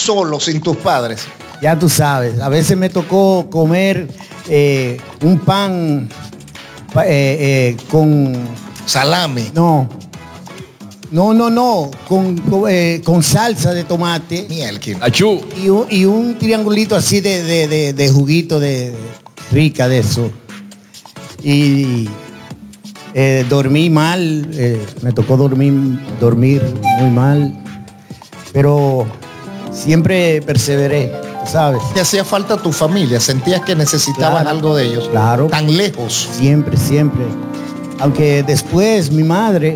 solo, sin tus padres. Ya tú sabes, a veces me tocó comer un pan con... Salami. No, con salsa de tomate. Mielkin. Achú. Y un triangulito así de juguito rica de eso. Y dormí mal, me tocó dormir muy mal, pero siempre perseveré, ¿sabes? Te hacía falta tu familia, sentías que necesitabas algo de ellos. Claro. Tan lejos. Siempre. Aunque después mi madre...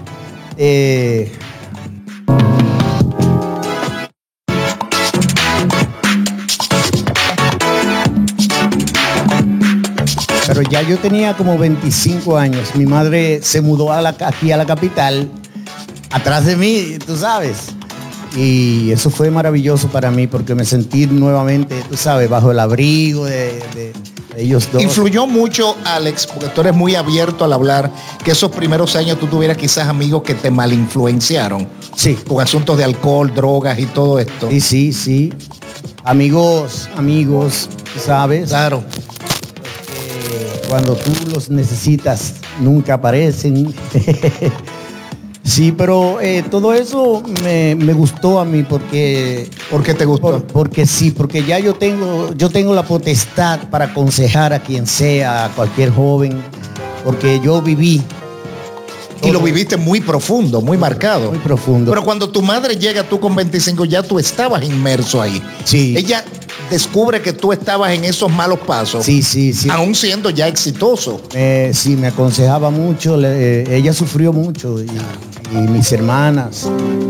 Pero ya yo tenía como 25 años. Mi madre se mudó aquí a la capital, atrás de mí, tú sabes. Y eso fue maravilloso para mí porque me sentí nuevamente, tú sabes, bajo el abrigo de ellos dos. Influyó mucho, Alex, porque tú eres muy abierto al hablar, que esos primeros años tú tuvieras quizás amigos que te malinfluenciaron. Sí. Con asuntos de alcohol, drogas y todo esto. Sí. Amigos, tú sabes. Claro. Cuando tú los necesitas, nunca aparecen. Sí, pero todo eso me gustó a mí porque... ¿Por qué te gustó? Porque ya yo tengo la potestad para aconsejar a quien sea, a cualquier joven, porque yo viví. Y lo viviste muy profundo, muy marcado. Muy profundo. Pero cuando tu madre llega, tú con 25, ya tú estabas inmerso ahí. Sí. Ella descubre que tú estabas en esos malos pasos. Sí. Aún siendo ya exitoso. Sí, me aconsejaba mucho. Ella sufrió mucho. Y mis hermanos.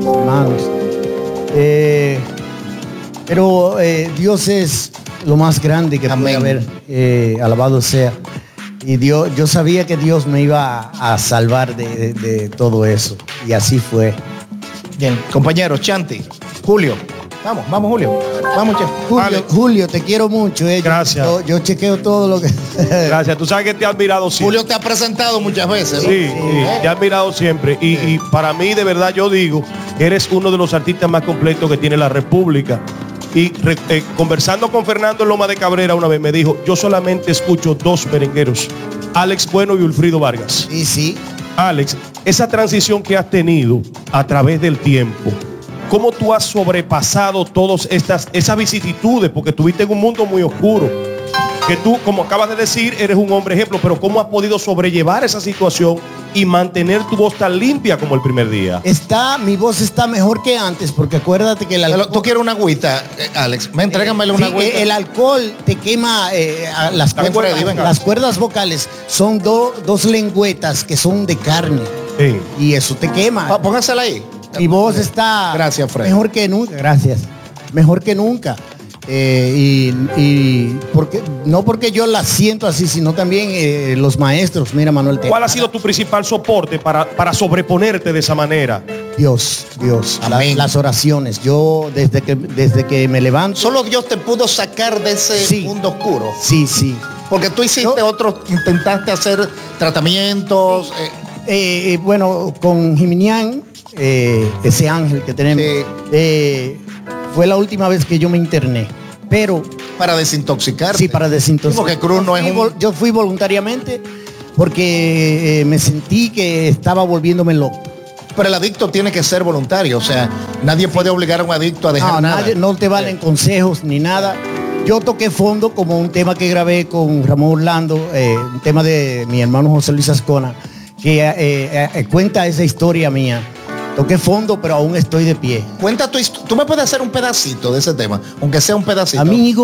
Pero Dios es lo más grande que puede haber. Alabado sea. Y yo sabía que Dios me iba a salvar de todo eso. Y así fue. Bien, compañeros, Chanti, Julio. Vamos, Julio. Vamos, Julio, te quiero mucho. Gracias. Yo chequeo todo lo que... Gracias. Tú sabes que te he admirado siempre. Julio te ha presentado muchas veces, ¿no? Sí, te he admirado siempre. Y para mí, de verdad, yo digo que eres uno de los artistas más completos que tiene la República. Y conversando con Fernando en Loma de Cabrera una vez me dijo, yo solamente escucho dos merengueros, Alex Bueno y Wilfrido Vargas. Sí. Alex, esa transición que has tenido a través del tiempo, ¿cómo tú has sobrepasado todas esas vicisitudes? Porque estuviste en un mundo muy oscuro, que tú, como acabas de decir, eres un hombre ejemplo, pero ¿cómo has podido sobrellevar esa situación y mantener tu voz tan limpia como el primer día? Mi voz está mejor que antes, porque acuérdate que el alcohol... ¿Tú quieres una agüita, Alex? Entrégamele una agüita. El alcohol te quema las cuerdas vocales. Son dos lengüetas que son de carne. Sí. Y eso te quema. Póngasela ahí. Mi voz está... Gracias, Fred. Mejor que nunca. Gracias. Mejor que nunca. No porque yo la siento así, sino también los maestros. Mira, Manuel. ¿Cuál ha sido tu principal soporte para sobreponerte de esa manera? Dios. Las oraciones. Yo desde que me levanto. Solo Dios te pudo sacar de ese mundo oscuro. Sí. Porque tú hiciste intentaste hacer tratamientos. Bueno, con Jiminián, ese ángel que tenemos. Fue la última vez que yo me interné, pero... Para desintoxicarte. Sí, para desintoxicar. Porque Cruz no es Yo fui voluntariamente porque me sentí que estaba volviéndome loco. Pero el adicto tiene que ser voluntario, o sea, nadie puede obligar a un adicto a dejar nada. No te valen consejos ni nada. Yo toqué fondo como un tema que grabé con Ramón Orlando, un tema de mi hermano José Luis Ascona, que cuenta esa historia mía. Toqué fondo, pero aún estoy de pie. Cuenta tu historia. Tú me puedes hacer un pedacito de ese tema, aunque sea un pedacito. Amigo.